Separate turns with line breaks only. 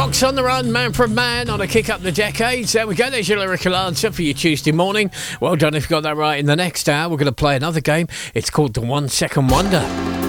Fox on the Run, Man from Man on a Kick Up the Decades. There we go, there's your lyrical answer for your Tuesday morning. Well done if you got that right. In the next hour, we're going to play another game. It's called the 1 Second Wonder.